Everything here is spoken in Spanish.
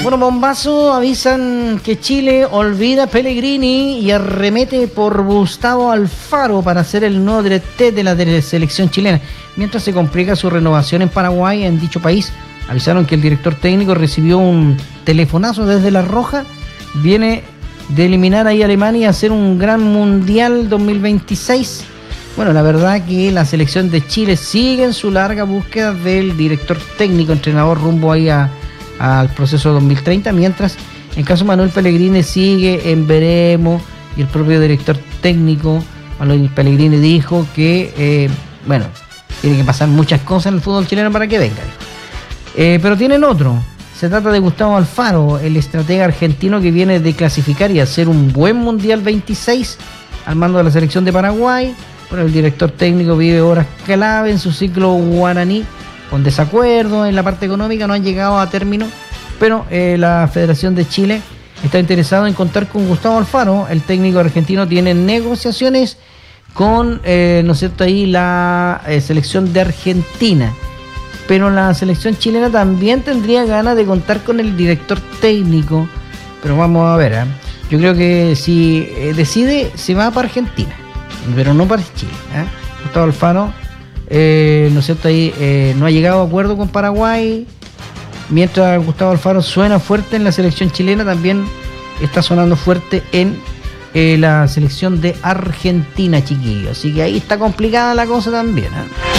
Bueno, bombazo, avisan que Chile olvida a Pellegrini y arremete por Gustavo Alfaro para ser el nuevo DT de la selección chilena. Mientras se complica su renovación en Paraguay, en dicho país, avisaron que el director técnico recibió un telefonazo desde La Roja. Viene de eliminar ahí a Alemania y hacer un gran mundial 2026. Bueno, la verdad que la selección de Chile sigue en su larga búsqueda del director técnico, entrenador rumbo ahí al proceso 2030, mientras en caso de Manuel Pellegrini sigue en veremos, y el propio director técnico Manuel Pellegrini dijo que tiene que pasar muchas cosas en el fútbol chileno para que venga. Pero tienen otro, se trata de Gustavo Alfaro, el estratega argentino que viene de clasificar y hacer un buen Mundial 26 al mando de la selección de Paraguay. Bueno, el director técnico vive horas clave en su ciclo guaraní, con desacuerdos en la parte económica, no han llegado a término, pero la Federación de Chile está interesada en contar con Gustavo Alfaro. El técnico argentino tiene negociaciones con, ¿no es cierto?, ahí la selección de Argentina, pero la selección chilena también tendría ganas de contar con el director técnico, pero vamos a ver, yo creo que si decide, se va para Argentina, pero no para Chile. Gustavo Alfaro, ¿no es cierto?, ahí no ha llegado a acuerdo con Paraguay. Mientras Gustavo Alfaro suena fuerte en la selección chilena, también está sonando fuerte en la selección de Argentina, chiquillos. Así que ahí está complicada la cosa también,